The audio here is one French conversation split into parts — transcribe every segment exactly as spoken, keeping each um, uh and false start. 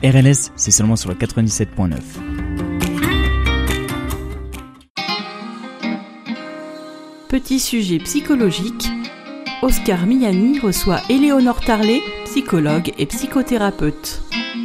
R L S, c'est seulement sur le quatre-vingt-dix-sept point neuf. Petit sujet psychologique, Oscar Miani reçoit Éléonore Tarlet, psychologue et psychothérapeute.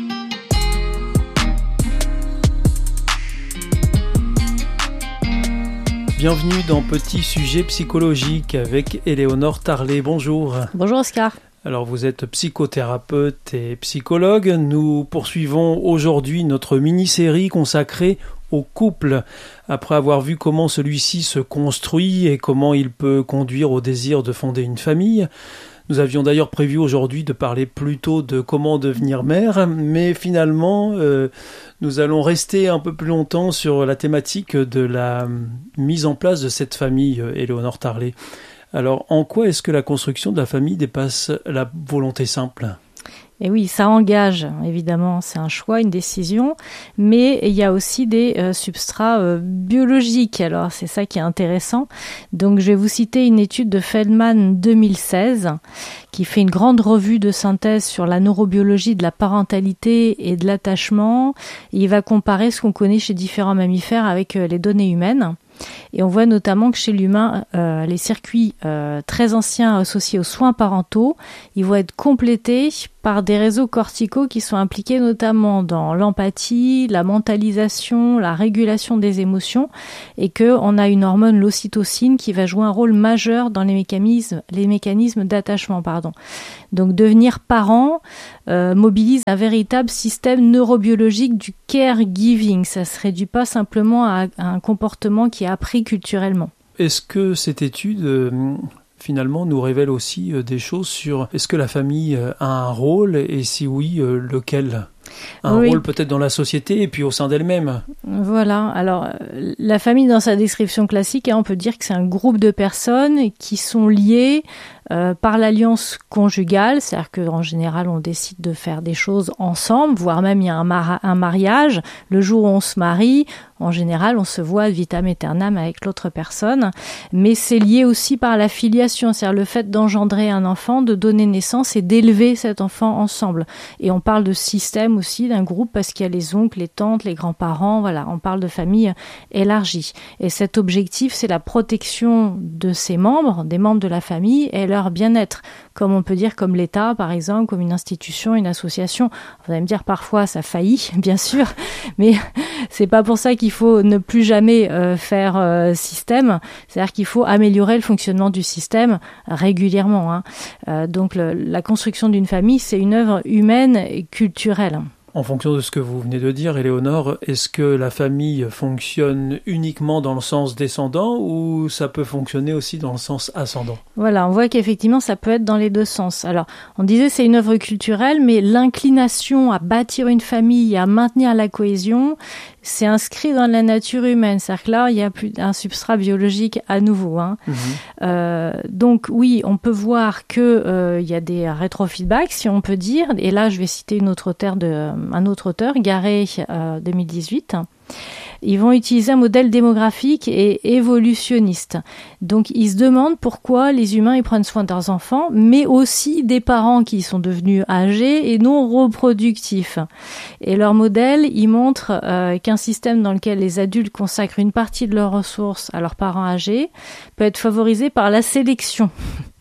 Bienvenue dans Petit sujet psychologique avec Éléonore Tarlet. Bonjour. Bonjour Oscar. Alors vous êtes psychothérapeute et psychologue. Nous poursuivons aujourd'hui notre mini-série consacrée au couple. Après avoir vu comment celui-ci se construit et comment il peut conduire au désir de fonder une famille, nous avions d'ailleurs prévu aujourd'hui de parler plutôt de comment devenir mère, mais finalement euh, nous allons rester un peu plus longtemps sur la thématique de la mise en place de cette famille, Éléonore Tarlet. Alors, en quoi est-ce que la construction de la famille dépasse la volonté simple ? Et oui, ça engage, évidemment, c'est un choix, une décision, mais il y a aussi des euh, substrats euh, biologiques. Alors, c'est ça qui est intéressant. Donc, je vais vous citer une étude de Feldman deux mille seize qui fait une grande revue de synthèse sur la neurobiologie de la parentalité et de l'attachement. Et il va comparer ce qu'on connaît chez différents mammifères avec euh, les données humaines. Et on voit notamment que chez l'humain, euh, les circuits euh, très anciens associés aux soins parentaux, ils vont être complétés par des réseaux corticaux qui sont impliqués notamment dans l'empathie, la mentalisation, la régulation des émotions, et qu'on a une hormone, l'ocytocine, qui va jouer un rôle majeur dans les mécanismes, les mécanismes d'attachement. Pardon. Donc devenir parent euh, mobilise un véritable système neurobiologique du caregiving. Ça ne se réduit pas simplement à, à un comportement qui est appris culturellement. Est-ce que cette étude, euh, finalement, nous révèle aussi euh, des choses sur est-ce que la famille euh, a un rôle et si oui, euh, lequel ? Un oui. rôle peut-être dans la société et puis au sein d'elle-même. Voilà, alors la famille dans sa description classique, hein, on peut dire que c'est un groupe de personnes qui sont liées euh, par l'alliance conjugale, c'est-à-dire qu'en général on décide de faire des choses ensemble, voire même il y a un, mar- un mariage, le jour où on se marie, en général on se voit vitam aeternam avec l'autre personne, mais c'est lié aussi par la filiation, c'est-à-dire le fait d'engendrer un enfant, de donner naissance et d'élever cet enfant ensemble. Et on parle de système aussi d'un groupe parce qu'il y a les oncles, les tantes, les grands-parents, voilà, on parle de famille élargie. Et cet objectif, c'est la protection de ses membres, des membres de la famille et leur bien-être, comme on peut dire comme l'État, par exemple, comme une institution, une association. Vous allez me dire parfois ça faillit, bien sûr, mais c'est pas pour ça qu'il faut ne plus jamais euh, faire euh, système. C'est-à-dire qu'il faut améliorer le fonctionnement du système régulièrement. Hein. Euh, donc le, la construction d'une famille, c'est une œuvre humaine et culturelle. En fonction de ce que vous venez de dire, Éléonore, est-ce que la famille fonctionne uniquement dans le sens descendant ou ça peut fonctionner aussi dans le sens ascendant ? Voilà, on voit qu'effectivement ça peut être dans les deux sens. Alors, on disait c'est une œuvre culturelle, mais l'inclination à bâtir une famille, à maintenir la cohésion, c'est inscrit dans la nature humaine. C'est-à-dire que là, il y a plus un substrat biologique à nouveau. Hein. Mmh. Euh, donc oui, on peut voir que euh, il y a des rétrofeedbacks, si on peut dire. Et là, je vais citer une autre auteure de, un autre auteur, Garay, euh, deux mille dix-huit. Ils vont utiliser un modèle démographique et évolutionniste. Donc, ils se demandent pourquoi les humains ils prennent soin de leurs enfants, mais aussi des parents qui sont devenus âgés et non reproductifs. Et leur modèle, il montre euh, qu'un système dans lequel les adultes consacrent une partie de leurs ressources à leurs parents âgés peut être favorisé par la sélection.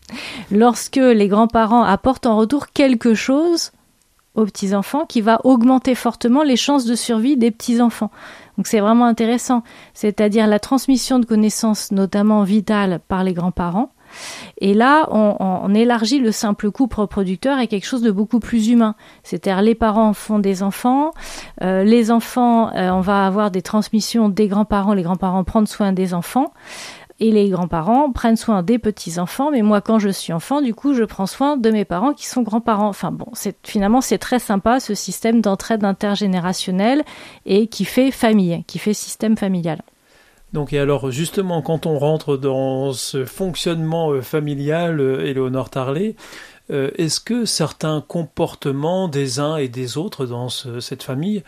Lorsque les grands-parents apportent en retour quelque chose aux petits-enfants qui va augmenter fortement les chances de survie des petits-enfants. Donc c'est vraiment intéressant, c'est-à-dire la transmission de connaissances notamment vitales par les grands-parents. Et là, on, on élargit le simple couple reproducteur à quelque chose de beaucoup plus humain. C'est-à-dire les parents font des enfants, euh, les enfants, euh, on va avoir des transmissions des grands-parents, les grands-parents prennent soin des enfants. Et les grands-parents prennent soin des petits-enfants, mais moi, quand je suis enfant, du coup, je prends soin de mes parents qui sont grands-parents. Enfin bon, c'est, finalement, c'est très sympa, ce système d'entraide intergénérationnelle et qui fait famille, qui fait système familial. Donc, et alors, justement, quand on rentre dans ce fonctionnement euh, familial, euh, Éléonore Tarlet, euh, est-ce que certains comportements des uns et des autres dans ce, cette famille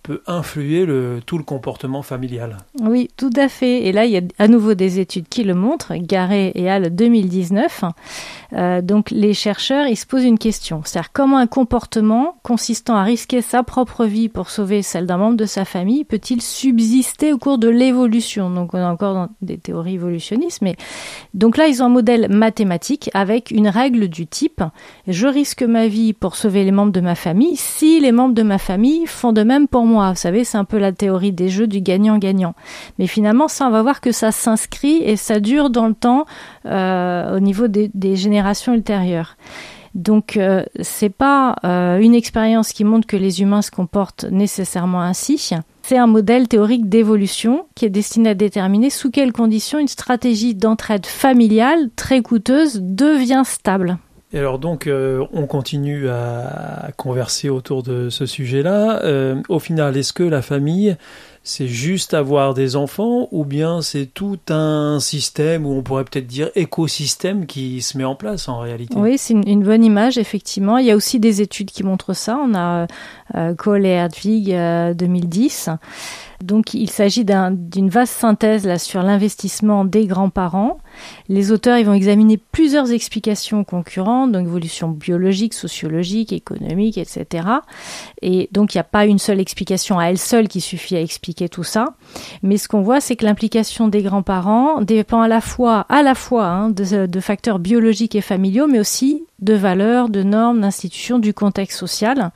peut influer le, tout le comportement familial. Oui, tout à fait. Et là, il y a à nouveau des études qui le montrent, Garet et al. deux mille dix-neuf. Euh, donc, les chercheurs, ils se posent une question. C'est-à-dire, comment un comportement consistant à risquer sa propre vie pour sauver celle d'un membre de sa famille peut-il subsister au cours de l'évolution? Donc, on est encore dans des théories évolutionnistes. Mais donc là, ils ont un modèle mathématique avec une règle du type « Je risque ma vie pour sauver les membres de ma famille si les membres de ma famille font de même pour moi. » Vous savez, c'est un peu la théorie des jeux du gagnant-gagnant. Mais finalement, ça, on va voir que ça s'inscrit et ça dure dans le temps euh, au niveau des, des générations ultérieures. Donc, euh, c'est pas euh, une expérience qui montre que les humains se comportent nécessairement ainsi. C'est un modèle théorique d'évolution qui est destiné à déterminer sous quelles conditions une stratégie d'entraide familiale très coûteuse devient stable. Et alors donc, euh, on continue à converser autour de ce sujet-là. Euh, au final, est-ce que la famille, c'est juste avoir des enfants ou bien c'est tout un système, ou on pourrait peut-être dire écosystème, qui se met en place en réalité? Oui, c'est une, une bonne image, effectivement. Il y a aussi des études qui montrent ça. On a euh, Cole et Hartwig euh, deux mille dix. Donc, il s'agit d'un, d'une vaste synthèse là, sur l'investissement des grands-parents. Les auteurs ils vont examiner plusieurs explications concurrentes, donc évolution biologique, sociologique, économique, et cetera. Et donc, il n'y a pas une seule explication à elle seule qui suffit à expliquer tout ça. Mais ce qu'on voit, c'est que l'implication des grands-parents dépend à la fois, à la fois hein, de, de facteurs biologiques et familiaux, mais aussi de valeurs, de normes, d'institutions, du contexte social.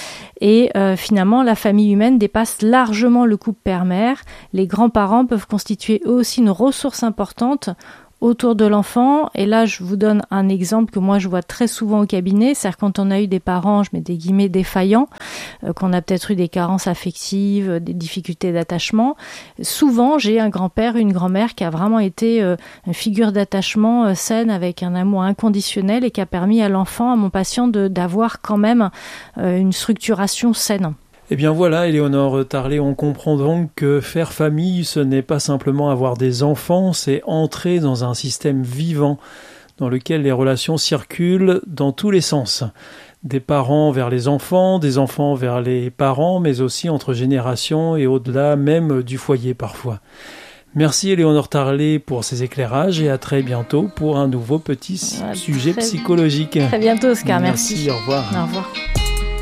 Et euh, finalement, la famille humaine dépasse largement le couple père-mère. Les grands-parents peuvent constituer eux aussi une ressource importante autour de l'enfant. Et là, je vous donne un exemple que moi, je vois très souvent au cabinet. C'est-à-dire quand on a eu des parents, je mets des guillemets, défaillants, euh, qu'on a peut-être eu des carences affectives, des difficultés d'attachement. Souvent, j'ai un grand-père, une grand-mère qui a vraiment été euh, une figure d'attachement euh, saine avec un amour inconditionnel et qui a permis à l'enfant, à mon patient, de, d'avoir quand même euh, une structuration saine. Eh bien voilà, Éléonore Tarlet, on comprend donc que faire famille, ce n'est pas simplement avoir des enfants, c'est entrer dans un système vivant dans lequel les relations circulent dans tous les sens. Des parents vers les enfants, des enfants vers les parents, mais aussi entre générations et au-delà même du foyer parfois. Merci Éléonore Tarlet pour ces éclairages et à très bientôt pour un nouveau petit Ouais, sujet très, psychologique. Très bientôt Oscar, merci. Merci, au revoir. Au revoir.